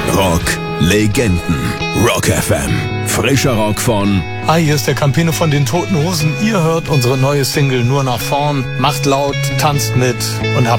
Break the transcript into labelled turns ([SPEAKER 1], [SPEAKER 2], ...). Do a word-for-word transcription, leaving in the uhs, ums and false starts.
[SPEAKER 1] Rock-Legenden. Rock F M. Frischer Rock von...
[SPEAKER 2] Hi, hier ist der Campino von den Toten Hosen. Ihr hört unsere neue Single Nur nach vorn. Macht laut, tanzt mit und habt